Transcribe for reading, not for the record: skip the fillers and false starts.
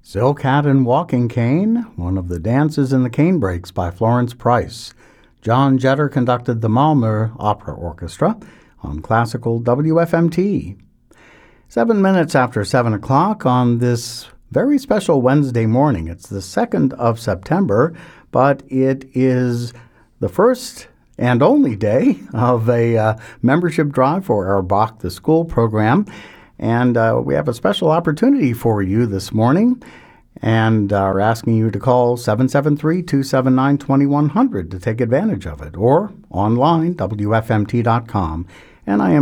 Silk Hat and Walking Cane, one of the dances in the cane breaks by Florence Price. John Jetter conducted the Malmö Opera Orchestra on classical WFMT. 7 minutes after 7 o'clock on this very special Wednesday morning. It's the 2nd of September, but it is the first and only day of a membership drive for our Bach the School program. And we have a special opportunity for you this morning and are asking you to call 773-279-2100 to take advantage of it, or online, WFMT.com. And I am